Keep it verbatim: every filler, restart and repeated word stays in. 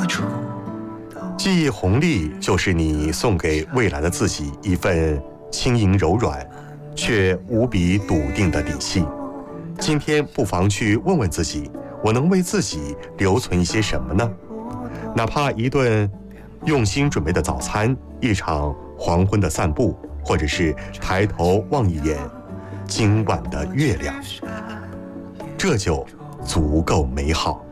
记忆红利就是你送给未来的自己一份轻盈柔软，却无比笃定的底气。今天不妨去问问自己，我能为自己留存一些什么呢？哪怕一顿用心准备的早餐，一场黄昏的散步，或者是抬头望一眼今晚的月亮，这就足够美好。